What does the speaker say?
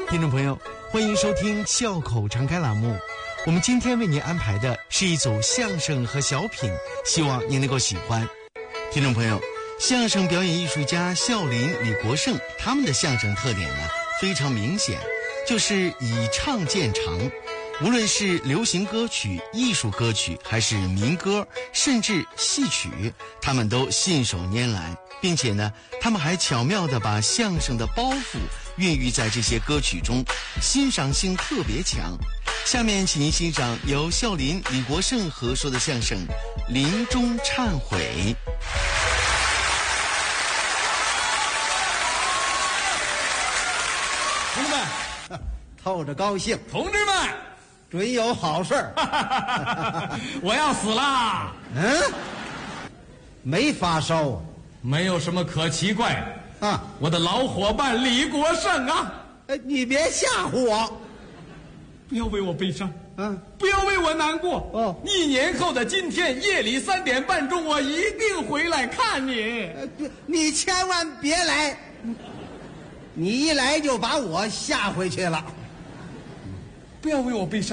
听众朋友，欢迎收听笑口常开栏目。我们今天为您安排的是一组相声和小品，希望您能够喜欢。听众朋友，相声表演艺术家孝林、李国盛他们的相声特点呢非常明显，就是以唱见长。无论是流行歌曲、艺术歌曲，还是民歌，甚至戏曲，他们都信手拈来，并且呢，他们还巧妙地把相声的包袱孕育在这些歌曲中，欣赏性特别强。下面请您欣赏由孝林、李国盛合说的相声《临终忏悔》。 同志们， 透着高兴， 同志们， 准有好事儿。 我要死啦！ 没发烧没有什么可奇怪啊！ 我的老伙伴李国盛啊！ 你别吓唬我， 不要为我悲伤，不要为我难过。 哦 1年后的今天夜里3点半钟，我一定回来看你。 你千万别来，你一来就把我吓回去了。 不要为我悲伤。